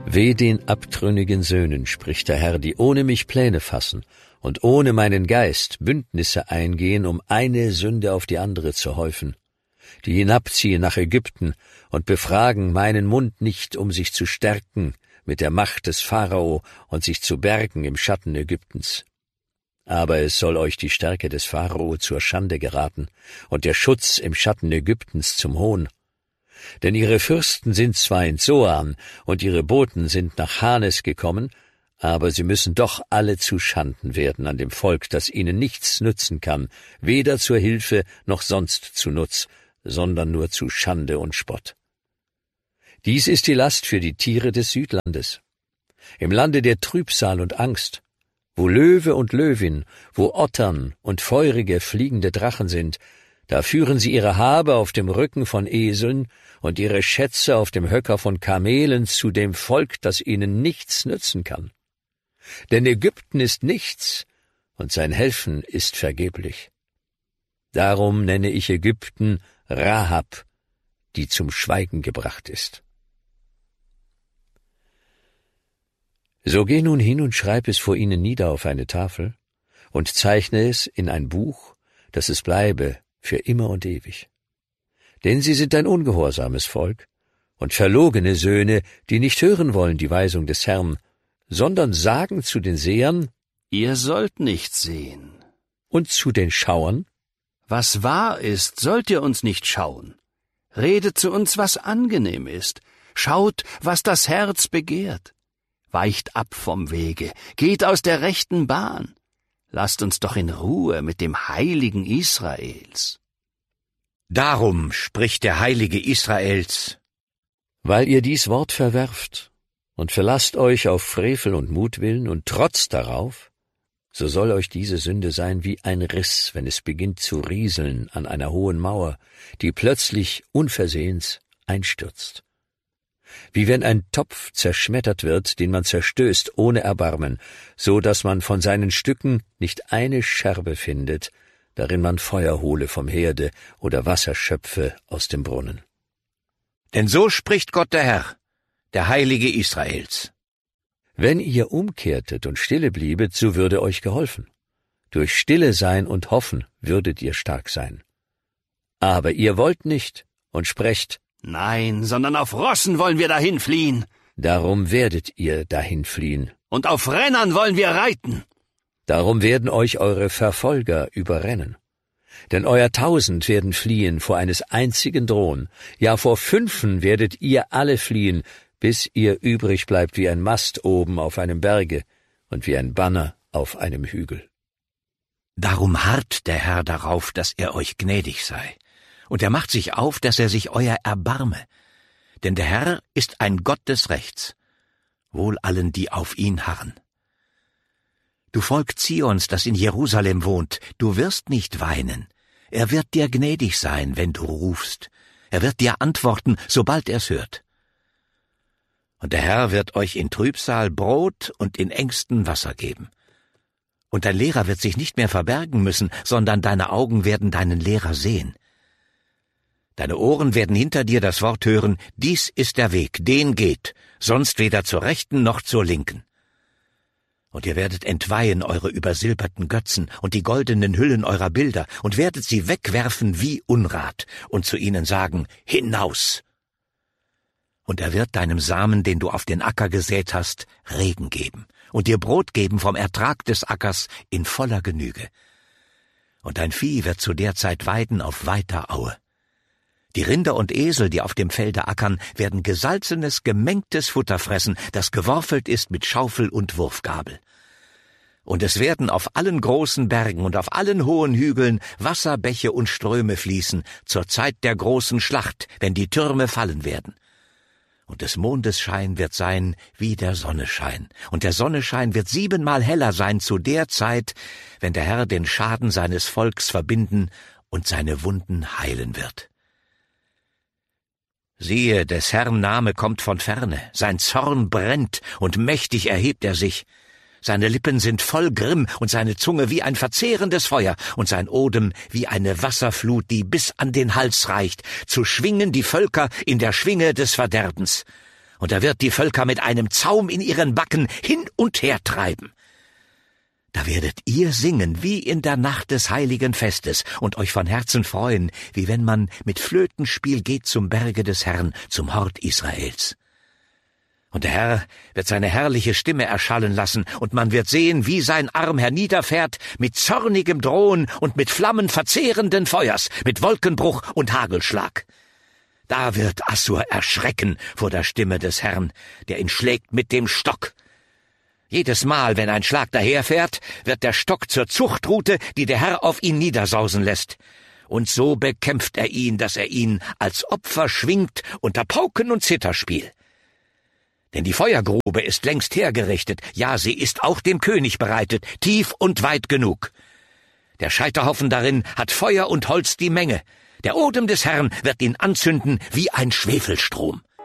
Weh den abtrünnigen Söhnen, spricht der Herr, die ohne mich Pläne fassen und ohne meinen Geist Bündnisse eingehen, um eine Sünde auf die andere zu häufen, die hinabziehen nach Ägypten und befragen meinen Mund nicht, um sich zu stärken mit der Macht des Pharao und sich zu bergen im Schatten Ägyptens. Aber es soll euch die Stärke des Pharao zur Schande geraten und der Schutz im Schatten Ägyptens zum Hohn. Denn ihre Fürsten sind zwar in Zoan und ihre Boten sind nach Hanes gekommen, aber sie müssen doch alle zu Schanden werden an dem Volk, das ihnen nichts nützen kann, weder zur Hilfe noch sonst zu Nutz, sondern nur zu Schande und Spott. Dies ist die Last für die Tiere des Südlandes. Im Lande der Trübsal und Angst, wo Löwe und Löwin, wo Ottern und feurige fliegende Drachen sind, da führen sie ihre Habe auf dem Rücken von Eseln und ihre Schätze auf dem Höcker von Kamelen zu dem Volk, das ihnen nichts nützen kann. Denn Ägypten ist nichts, und sein Helfen ist vergeblich. Darum nenne ich Ägypten Rahab, die zum Schweigen gebracht ist. So geh nun hin und schreib es vor ihnen nieder auf eine Tafel und zeichne es in ein Buch, dass es bleibe für immer und ewig. Denn sie sind ein ungehorsames Volk und verlogene Söhne, die nicht hören wollen die Weisung des Herrn, sondern sagen zu den Sehern, ihr sollt nicht sehen. Und zu den Schauern, was wahr ist, sollt ihr uns nicht schauen. Redet zu uns, was angenehm ist. Schaut, was das Herz begehrt. Weicht ab vom Wege, geht aus der rechten Bahn. Lasst uns doch in Ruhe mit dem Heiligen Israels. Darum spricht der Heilige Israels: Weil ihr dies Wort verwerft und verlasst euch auf Frevel und Mutwillen und trotzt darauf, so soll euch diese Sünde sein wie ein Riss, wenn es beginnt zu rieseln an einer hohen Mauer, die plötzlich unversehens einstürzt. Wie wenn ein Topf zerschmettert wird, den man zerstößt ohne Erbarmen, so dass man von seinen Stücken nicht eine Scherbe findet, darin man Feuer hole vom Herde oder Wasser schöpfe aus dem Brunnen. Denn so spricht Gott der Herr, der Heilige Israels: Wenn ihr umkehrtet und stille bliebet, so würde euch geholfen. Durch Stille sein und Hoffen würdet ihr stark sein. Aber ihr wollt nicht und sprecht: Nein, sondern auf Rossen wollen wir dahin fliehen. Darum werdet ihr dahin fliehen. Und auf Rennern wollen wir reiten. Darum werden euch eure Verfolger überrennen. Denn euer 1000 werden fliehen vor eines einzigen Drohn. Ja, vor 5 werdet ihr alle fliehen, bis ihr übrig bleibt wie ein Mast oben auf einem Berge und wie ein Banner auf einem Hügel. Darum harrt der Herr darauf, dass er euch gnädig sei. Und er macht sich auf, dass er sich euer erbarme. Denn der Herr ist ein Gott des Rechts. Wohl allen, die auf ihn harren. Du Volk Zions, das in Jerusalem wohnt, du wirst nicht weinen. Er wird dir gnädig sein, wenn du rufst. Er wird dir antworten, sobald er's hört. Und der Herr wird euch in Trübsal Brot und in Ängsten Wasser geben. Und dein Lehrer wird sich nicht mehr verbergen müssen, sondern deine Augen werden deinen Lehrer sehen. Deine Ohren werden hinter dir das Wort hören: Dies ist der Weg, den geht, sonst weder zur Rechten noch zur Linken. Und ihr werdet entweihen eure übersilberten Götzen und die goldenen Hüllen eurer Bilder und werdet sie wegwerfen wie Unrat und zu ihnen sagen: Hinaus! Und er wird deinem Samen, den du auf den Acker gesät hast, Regen geben und dir Brot geben vom Ertrag des Ackers in voller Genüge. Und dein Vieh wird zu der Zeit weiden auf weiter Aue. Die Rinder und Esel, die auf dem Felde ackern, werden gesalzenes, gemengtes Futter fressen, das geworfelt ist mit Schaufel und Wurfgabel. Und es werden auf allen großen Bergen und auf allen hohen Hügeln Wasser, Bäche und Ströme fließen, zur Zeit der großen Schlacht, wenn die Türme fallen werden. Und des Mondes Schein wird sein wie der Sonneschein, und der Sonneschein wird 7-mal heller sein zu der Zeit, wenn der Herr den Schaden seines Volks verbinden und seine Wunden heilen wird. Siehe, des Herrn Name kommt von ferne, sein Zorn brennt und mächtig erhebt er sich. Seine Lippen sind voll Grimm und seine Zunge wie ein verzehrendes Feuer und sein Odem wie eine Wasserflut, die bis an den Hals reicht, zu schwingen die Völker in der Schwinge des Verderbens. und er wird die Völker mit einem Zaum in ihren Backen hin und her treiben. Da werdet ihr singen wie in der Nacht des heiligen Festes und euch von Herzen freuen, wie wenn man mit Flötenspiel geht zum Berge des Herrn, zum Hort Israels. Und der Herr wird seine herrliche Stimme erschallen lassen, und man wird sehen, wie sein Arm herniederfährt, mit zornigem Drohen und mit Flammen verzehrenden Feuers, mit Wolkenbruch und Hagelschlag. Da wird Assur erschrecken vor der Stimme des Herrn, der ihn schlägt mit dem Stock. Jedes Mal, wenn ein Schlag daherfährt, wird der Stock zur Zuchtrute, die der Herr auf ihn niedersausen lässt. Und so bekämpft er ihn, dass er ihn als Opfer schwingt unter Pauken und Zitherspiel. Denn die Feuergrube ist längst hergerichtet, ja, sie ist auch dem König bereitet, tief und weit genug. Der Scheiterhaufen darin hat Feuer und Holz die Menge. Der Odem des Herrn wird ihn anzünden wie ein Schwefelstrom.